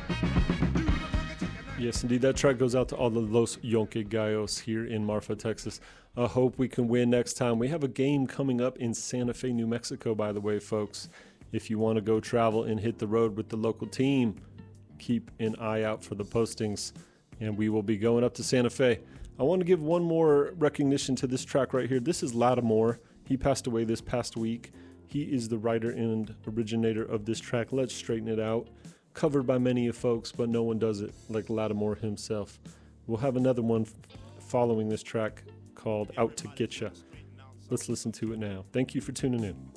Yes, indeed. That track goes out to all the Los Yonke Gallos here in Marfa, Texas. I hope we can win next time. We have a game coming up in Santa Fe, New Mexico, by the way, folks. If you want to go travel and hit the road with the local team, keep an eye out for the postings, and we will be going up to Santa Fe. I want to give one more recognition to this track right here. This is Lattimore. He passed away this past week. He is the writer and originator of this track, Let's Straighten It Out. Covered by many of folks, but no one does it like Lattimore himself. We'll have another one following this track called Out to Getcha. Let's listen to it now. Thank you for tuning in.